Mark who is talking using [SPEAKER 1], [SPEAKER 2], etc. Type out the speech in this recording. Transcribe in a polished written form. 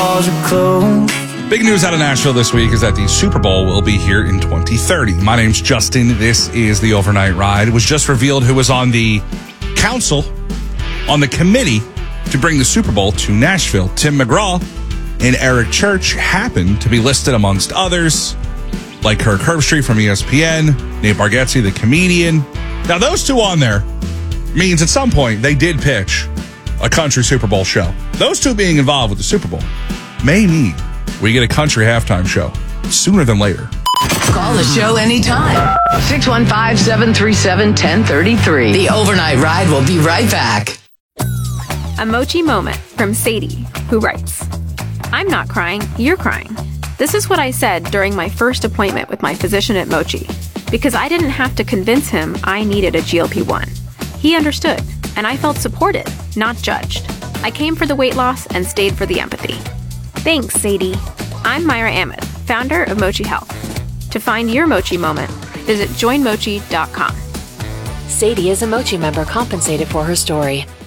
[SPEAKER 1] walls are closed.
[SPEAKER 2] Big news out of Nashville this week is that the Super Bowl will be here in 2030. My name's Justin. This is the Overnight Ride. It was just revealed who was on the council, on the committee to bring the Super Bowl to Nashville. Tim McGraw and Eric Church happened to be listed amongst others, like Kirk Herbstreit from ESPN, Nate Bargatze, the comedian. Now, those two on there means at some point they did pitch a country Super Bowl show. Those two being involved with the Super Bowl may mean we get a country halftime show sooner than later.
[SPEAKER 3] Call the show anytime. 615-737-1033. The Overnight Ride will be right back.
[SPEAKER 4] A Mochi moment from Sadie, who writes, I'm not crying, you're crying. This is what I said during my first appointment with my physician at Mochi, because I didn't have to convince him I needed a GLP-1. He understood, and I felt supported, not judged. I came for the weight loss and stayed for the empathy. Thanks, Sadie. I'm Myra Ahmed, founder of Mochi Health. To find your Mochi moment, visit joinmochi.com.
[SPEAKER 5] Sadie is a Mochi member compensated for her story.